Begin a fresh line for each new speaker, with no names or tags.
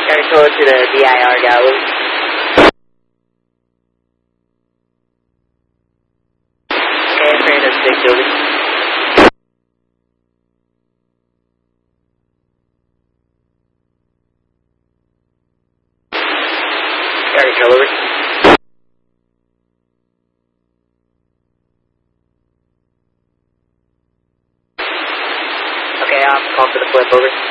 Control to the DIR gallery. Okay, afraid of big building. Control over. Okay, call for the flip over.